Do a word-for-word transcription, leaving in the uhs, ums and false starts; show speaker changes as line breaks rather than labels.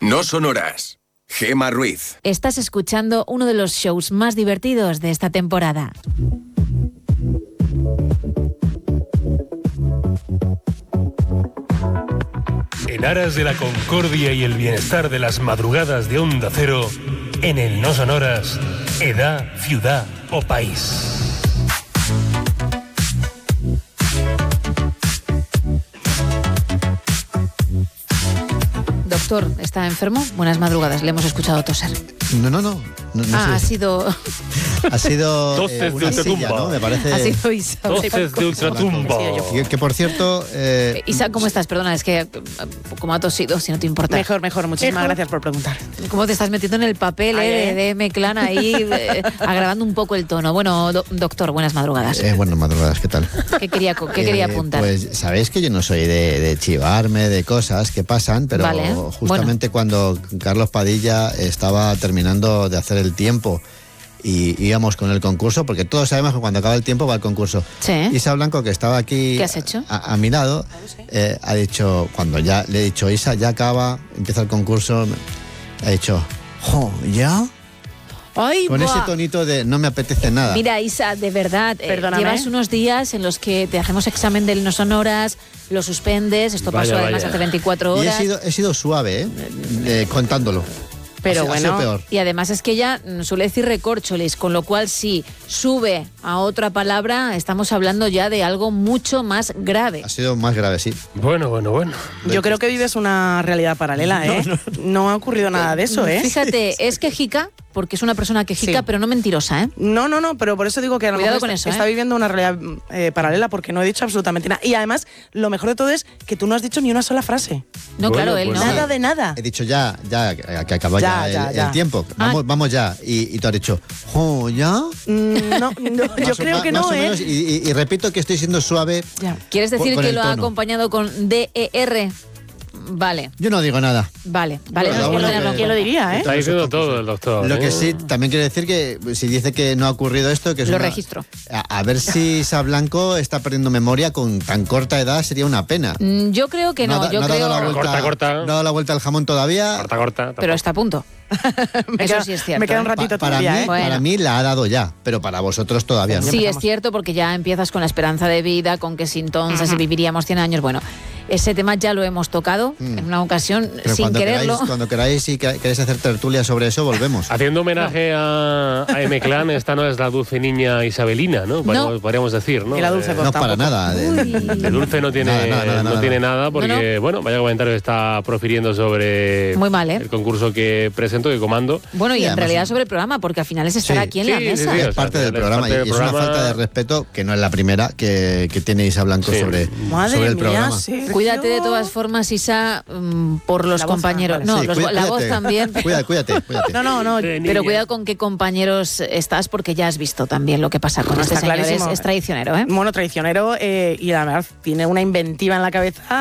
No Sonoras. Gemma Ruiz.
Estás escuchando uno de los shows más divertidos de esta temporada.
En aras de la concordia y el bienestar de las madrugadas de Onda Cero, en el No Sonoras, edad, ciudad o país.
Doctor, ¿está enfermo? Buenas madrugadas, le hemos escuchado toser.
No, no, no. no, no
ah,
sé.
ha sido...
Ha sido
Doces
eh,
de
una silla,
ultratumba.
¿no? Me parece...
Ha sido Isa.
Doces de ultratumba.
Que, que, por cierto... Eh,
Isa, ¿cómo estás? Perdona, es que como ha tosido, si no te importa.
Mejor, mejor. Muchísimas
Mejor.
gracias por preguntar.
¿Cómo te estás metiendo en el papel
Ay,
eh,
eh.
de M-Clan ahí, eh, agravando un poco el tono? Bueno, do- doctor, buenas madrugadas.
eh, buenas madrugadas, ¿qué tal?
¿Qué quería, co- qué quería
Eh,
apuntar?
Pues sabéis que yo no soy de, de chivarme de cosas que pasan, pero
Vale,
justamente cuando Carlos Padilla estaba terminando de hacer el tiempo y íbamos con el concurso, porque todos sabemos que cuando acaba el tiempo va el concurso.
Sí.
Isa Blanco, que estaba aquí
¿Qué has hecho?
A, a mi lado, eh, ha dicho, cuando ya le he dicho, Isa, ya acaba, empieza el concurso, ha dicho, jo, ¿ya?
¡Ay,
Con
buah!
ese tonito de no me apetece nada.
Mira, Isa, de verdad, eh,
Perdóname.
llevas unos días en los que te hacemos examen del no sonoras, lo suspendes, esto
Vaya,
pasó además
vaya.
hace veinticuatro
y he
horas.
sido, he sido suave, ¿eh? Eh, contándolo.
Pero
Ha sido- ha sido
bueno,
peor.
Y además es que ella mm, suele decir recórcholis, con lo cual si sube a otra palabra, estamos hablando ya de algo mucho más grave.
Ha sido más grave, sí.
Bueno, bueno, bueno.
yo creo que vives una realidad paralela, ¿eh? No, ha ocurrido nada de eso, ¿eh?
Fíjate, es quejica, porque es una persona quejica,
Sí.
pero no mentirosa, ¿eh?
No, no, no, pero por eso digo que a lo
Cuidado
mejor
con
está,
eso,
está
¿eh?
viviendo una realidad eh, paralela porque no he dicho absolutamente nada. Y además, lo mejor de todo es que tú no has dicho ni una sola frase.
No,
Bueno,
claro, él
pues
no.
Nada de nada.
He dicho ya, ya, que acabó
Ya,
ya,
ya,
el,
ya.
el tiempo. Vamos,
Ah.
vamos ya. Y, y tú has dicho, jo, ¿ya?
Mm, no, no, yo
Más o-
creo
ma-
que
más
no,
o
¿eh?
menos, y, y- y repito que estoy siendo suave.
Ya.
¿Quieres decir
Con
que
el
lo ha
tono.
acompañado con D E R? Vale,
Yo no digo nada.
vale, vale.
Bueno,
no,
bueno,
tenerlo en
que-
¿Quién lo
cuenta.
diría, eh?
Está diciendo todo el doctor.
Lo
¿eh?
que sí, también quiere decir que si dice que no ha ocurrido esto, que es
Lo
una-
registro.
A, a ver si Isa Blanco está perdiendo memoria con tan corta edad, sería una pena.
Mm, Yo creo que no,
ha da-
yo
ha dado
creo...
la vuelta,
Corta, corta.
no ha dado la vuelta al jamón todavía.
Corta, corta.
Pero está a punto.
Me
Eso
queda,
sí es cierto,
me queda un
¿eh?
ratito
Pa- para,
todavía,
mí,
¿eh?
Bueno.
para mí la ha dado ya, pero para vosotros todavía no.
Sí, es
empezamos.
cierto, porque ya empiezas con la esperanza de vida, con que si entonces viviríamos cien años. Bueno, ese tema ya lo hemos tocado en una ocasión
Pero
sin
cuando
quererlo.
Queráis, cuando queráis y que- queréis hacer tertulia sobre eso, volvemos.
Haciendo homenaje a, a M-Clan, esta no es la dulce niña Isabelina, ¿no? Podríamos,
No.
podríamos decir, ¿no?
Y la dulce
Eh,
cosa.
No, para nada. de-
de dulce no tiene
Nada, nada, nada,
no
nada.
tiene nada porque,
No, no.
bueno, vaya comentario que está profiriendo sobre
Muy mal, ¿eh?
el concurso que presento, que comando.
Bueno, y
Sí,
en
además-
realidad sobre el programa, porque al final es estar
Sí.
aquí en la
Sí,
mesa.
sí, sí, o sea,
es parte del
es
programa
parte del
y es una
programa.
falta de respeto que no es la primera que, que tiene Isa Blanco
Sí.
sobre,
Madre
sobre el
mía,
programa.
Sergio.
Cuídate de todas formas, Isa, mm, por los
La voz,
compañeros.
vale.
No,
Sí,
los-
cuida-
la voz
cuídate.
también.
Cuídate, cuídate, cuídate.
No, no, no.
Sí.
Pero
Niña.
cuidado con qué compañeros estás, porque ya has visto también lo que pasa con
Está
este señor. Es,
clarísimo.
es traicionero, ¿eh?
Mono traicionero eh, y la verdad tiene una inventiva en la cabeza.